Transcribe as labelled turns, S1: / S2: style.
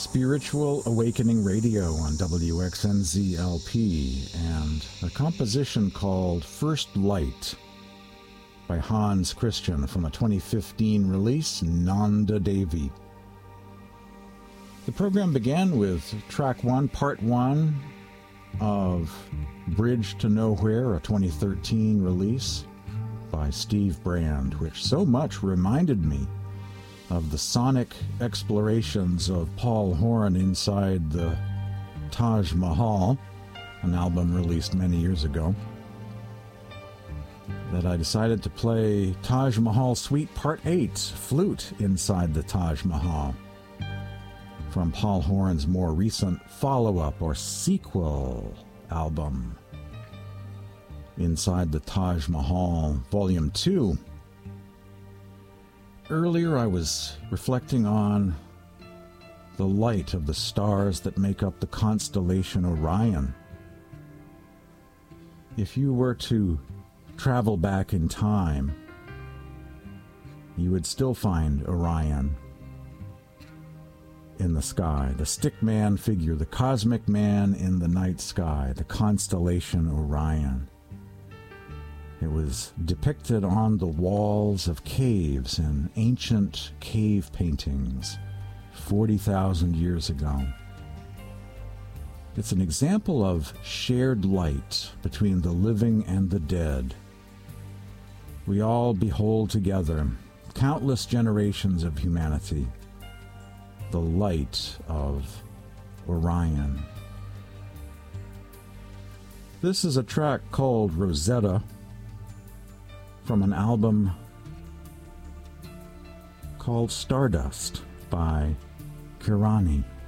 S1: Spiritual Awakening Radio on WXNZ-LP, and a composition called First Light by Hans Christian from a 2015 release, Nanda Devi. The program began with track 1, part 1 of Bridge to Nowhere, a 2013 release by Steve Brand, which so much reminded me of the sonic explorations of Paul Horn inside the Taj Mahal, an album released many years ago, that I decided to play Taj Mahal Suite Part 8, Flute Inside the Taj Mahal, from Paul Horn's more recent follow-up or sequel album, Inside the Taj Mahal, Volume 2. Earlier I was reflecting on the light of the stars that make up the constellation Orion. If you were to travel back in time, you would still find Orion in the sky, the stick man figure, the cosmic man in the night sky, the constellation Orion. It was depicted on the walls of caves in ancient cave paintings 40,000 years ago. It's an example of shared light between the living and the dead. We all behold together, countless generations of humanity, the light of Orion. This is a track called Rosetta, from an album called Stardust by Kirani.